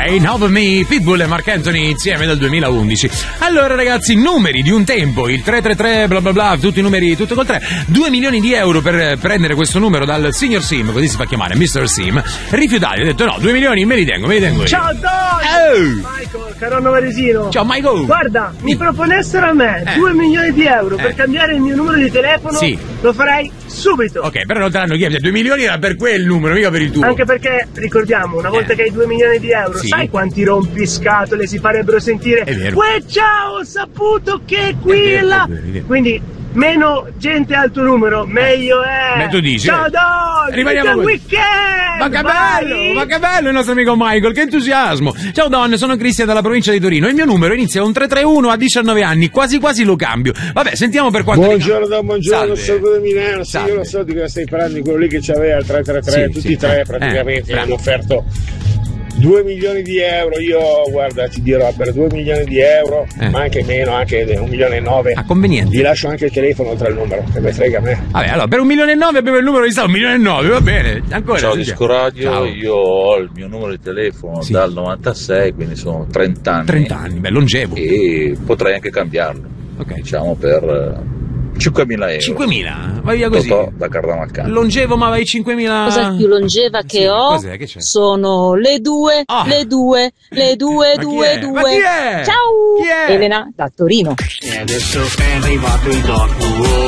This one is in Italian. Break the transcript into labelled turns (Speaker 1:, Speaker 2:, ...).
Speaker 1: Rain Over Me, Pitbull e Marc Anthony insieme dal 2011. Allora ragazzi, numeri di un tempo, il 333 bla bla bla, tutti i numeri, tutto col 3, 2 milioni di euro per prendere questo numero dal signor Sim, così si fa chiamare, Mr. Sim. Rifiutati, ha detto no, 2 milioni me li tengo io.
Speaker 2: Ciao Don! Michael, Caronno Varesino.
Speaker 1: Ciao Michael.
Speaker 2: Guarda, mi proponessero a me 2 milioni di euro per cambiare il mio numero di telefono, lo farei subito.
Speaker 1: Ok, però non te l'hanno chiesto, 2 milioni era per quel numero, mica per il tuo.
Speaker 2: Anche perché, ricordiamo, una volta che hai 2 milioni di euro, sai quanti rompiscatole si farebbero sentire?
Speaker 1: È vero.
Speaker 2: Uè, ciao, ho saputo che qui e là. Quindi, meno gente al tuo numero, meglio è.
Speaker 1: Beh, tu dici.
Speaker 2: Ciao Don,
Speaker 1: rimaniamo
Speaker 2: buon weekend.
Speaker 1: Ma che bello il nostro amico Michael, che entusiasmo. Ciao Don, sono Cristian dalla provincia di Torino. Il mio numero inizia con 331, a 19 anni, quasi lo cambio. Vabbè, sentiamo per quanto
Speaker 3: buongiorno Don, buongiorno, sono da Milano. Sì,
Speaker 1: Salve.
Speaker 3: io lo so di cosa stai parlando, di quello lì che c'aveva il 333, tutti e tre praticamente hanno offerto 2 milioni di euro. Io guarda, ti dirò, per 2 milioni di euro, ma anche meno, anche 1,9 milioni,
Speaker 1: conveniente.
Speaker 3: vi lascio anche il telefono oltre il numero, che me frega a me.
Speaker 1: Vabbè, allora per 1,9 milioni abbiamo il numero di Stato, 1,9 milioni, va bene. Ancora.
Speaker 4: Ciao Disco Radio,
Speaker 1: ciao.
Speaker 4: Io ho il mio numero di telefono dal 96, quindi sono 30 anni.
Speaker 1: 30 anni, beh, longevo.
Speaker 4: E potrei anche cambiarlo.
Speaker 1: Ok.
Speaker 4: Diciamo per 5.000 euro.
Speaker 1: 5.000? Vai via così.
Speaker 4: Totò da Cardamalcano.
Speaker 1: Longevo, ma vai 5.000.
Speaker 5: La cosa più longeva che ho
Speaker 1: cos'è? Che c'è?
Speaker 5: sono le due.
Speaker 1: Ma chi è?
Speaker 5: Ciao!
Speaker 1: Chi è?
Speaker 5: Elena da Torino.
Speaker 6: E adesso è arrivato il dopo.